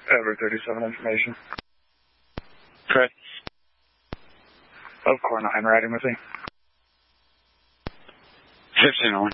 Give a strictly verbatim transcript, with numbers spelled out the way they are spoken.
Ever thirty-seven information. Chris. Of Cornheim riding with me. fifteen on.